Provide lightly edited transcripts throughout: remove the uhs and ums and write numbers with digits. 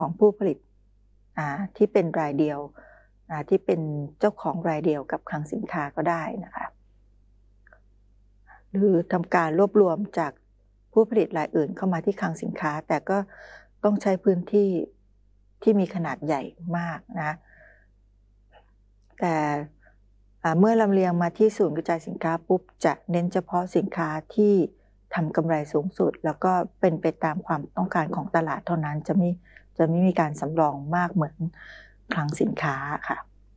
ของผู้ผลิตที่เป็นรายเดียวที่เป็นเจ้าของรายเดียวกับคลังสินค้าก็ได้นะคะหรือทำการรวบรวมจากผู้ผลิตรายอื่นเข้ามาที่คลังสินค้าแต่ก็ต้องใช้พื้นที่ที่มีขนาดใหญ่มากนะแต่เมื่อลำเลียงมาที่ศูนย์กระจายสินค้าปุ๊บจะเน้นเฉพาะสินค้าที่ทำกำไรสูงสุดแล้วก็เป็นไปตามความต้องการของตลาดเท่านั้นจะไม่มีการสำรองมากเหมือนคลังสินค้าค่ะ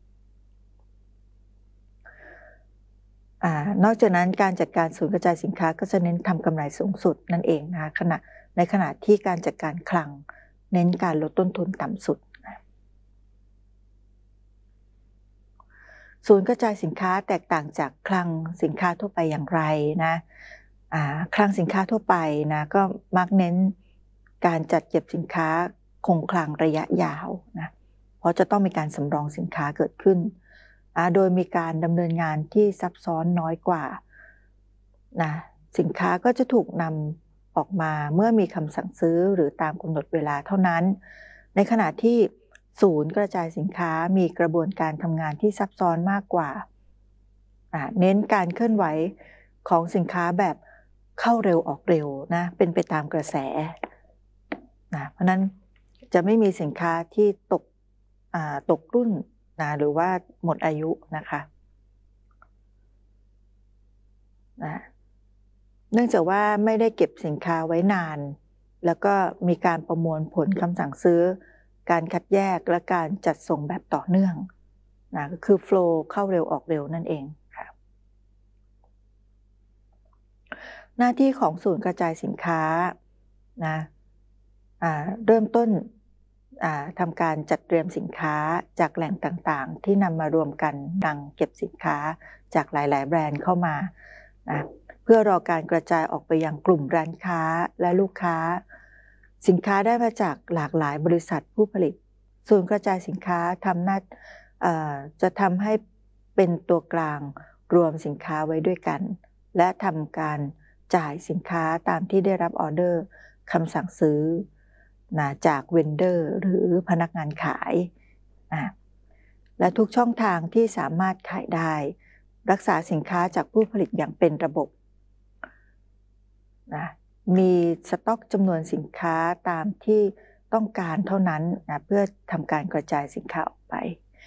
นอกจากนั้นการจัดการศูนย์กระจายสินค้าก็จะเน้นทำกำไรสูงสุดนั่นเองนะคะในขณะที่การจัดการคลังเน้นการลดต้นทุนต่ำสุดศูนย์กระจายสินค้าแตกต่างจากคลังสินค้าทั่วไปอย่างไรนะคลังสินค้าทั่วไปนะก็มักเน้นการจัดเก็บสินค้าคงคลังระยะยาวนะเพราะจะต้องมีการสำรองสินค้าเกิดขึ้นโดยมีการดำเนินงานที่ซับซ้อนน้อยกว่านะสินค้าก็จะถูกนำออกมาเมื่อมีคำสั่งซื้อหรือตามกำหนดเวลาเท่านั้นในขณะที่ศูนย์กระจายสินค้ามีกระบวนการทำงานที่ซับซ้อนมากกว่าเน้นการเคลื่อนไหวของสินค้าแบบเข้าเร็วออกเร็วนะเป็นไปตามกระแสนะเพราะนั้นจะไม่มีสินค้าที่ตกรุ่นนะหรือว่าหมดอายุนะคะเนื่องจากว่าไม่ได้เก็บสินค้าไว้นานแล้วก็มีการประมวลผลคำสั่งซื้อการคัดแยกและการจัดส่งแบบต่อเนื่องนะก็คือโฟลว์เข้าเร็วออกเร็วนั่นเองค่ะหน้าที่ของศูนย์กระจายสินค้านะเริ่มต้นทำการจัดเตรียมสินค้าจากแหล่งต่างๆที่นำมารวมกันดังเก็บสินค้าจากหลายๆแบรนด์เข้ามานะเพื่อรอการกระจายออกไปยังกลุ่มร้านค้าและลูกค้าสินค้าได้มาจากหลากหลายบริษัทผู้ผลิตศูนย์กระจายสินค้าจะทำให้เป็นตัวกลางรวมสินค้าไว้ด้วยกันและทำการจ่ายสินค้าตามที่ได้รับออเดอร์คำสั่งซื้อจากเวนเดอร์หรือพนักงานขายและทุกช่องทางที่สามารถขายได้รักษาสินค้าจากผู้ผลิตอย่างเป็นระบบมีสต็อกจำนวนสินค้าตามที่ต้องการเท่านั้นเพื่อทำการกระจายสินค้าออกไป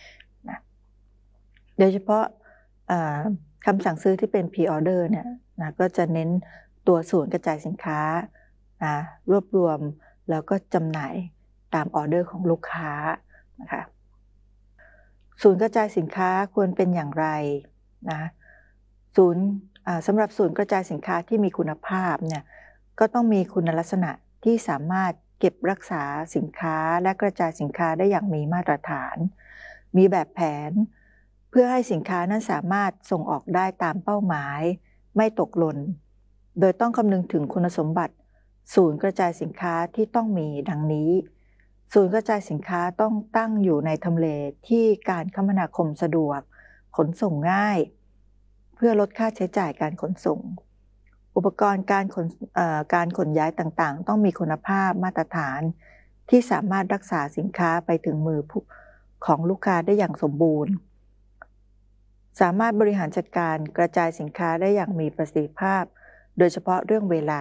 โดยเฉพาะคำสั่งซื้อที่เป็น Pre-order เนี่ยก็จะเน้นตัวศูนย์กระจายสินค้ารวบรวมแล้วก็จำหน่ายตามออเดอร์ของลูกค้านะคะศูนย์กระจายสินค้าควรเป็นอย่างไรนะสำหรับศูนย์กระจายสินค้าที่มีคุณภาพเนี่ยก็ต้องมีคุณลักษณะที่สามารถเก็บรักษาสินค้าและกระจายสินค้าได้อย่างมีมาตรฐานมีแบบแผนเพื่อให้สินค้านั้นสามารถส่งออกได้ตามเป้าหมายไม่ตกหล่นโดยต้องคำนึงถึงคุณสมบัติศูนย์กระจายสินค้าที่ต้องมีดังนี้ศูนย์กระจายสินค้าต้องตั้งอยู่ในทำเลที่การคมนาคมสะดวกขนส่งง่ายเพื่อลดค่าใช้จ่ายการขนส่งอุปกรณ์การขนย้ายต่างๆต้องมีคุณภาพมาตรฐานที่สามารถรักษาสินค้าไปถึงมือของลูกค้าได้อย่างสมบูรณ์สามารถบริหารจัดการกระจายสินค้าได้อย่างมีประสิทธิภาพโดยเฉพาะเรื่องเวลา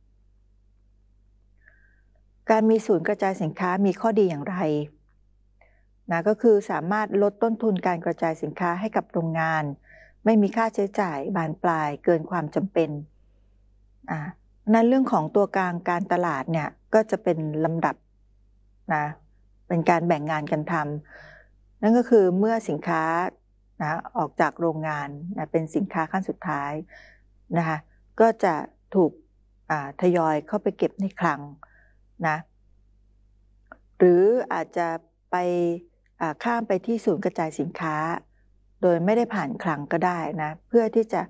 การมีศูนย์กระจายสินค้ามีข้อดีอย่างไรก็คือสามารถลดต้นทุนการกระจายสินค้าให้กับโรงงานไม่มีค่าใช้จ่ายบานปลายเกินความจำเป็นนั้นเรื่องของตัวกลางการตลาดเนี่ยก็จะเป็นลำดับเป็นการแบ่งงานกันทำนั่นก็คือเมื่อสินค้าออกจากโรงงานเป็นสินค้าขั้นสุดท้ายนะคะก็จะถูกทยอยเข้าไปเก็บในคลังหรืออาจจะไปข้ามไปที่ศูนย์กระจายสินค้าโดยไม่ได้ผ่านคลังก็ได้นะเพื่อที่จะ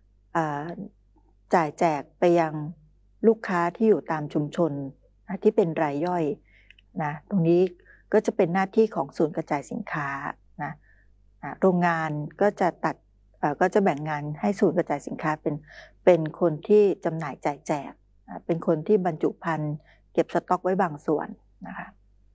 จ่ายแจกไปยังลูกค้าที่อยู่ตามชุมชนที่เป็นรายย่อยตรงนี้ก็จะเป็นหน้าที่ของศูนย์กระจายสินค้าโรงงานก็จะแบ่งงานให้ศูนย์กระจายสินค้าเป็นคนที่จำหน่ายจ่ายแจกเป็นคนที่บรรจุภัณฑ์เก็บสต็อกไว้บางส่วนนะคะ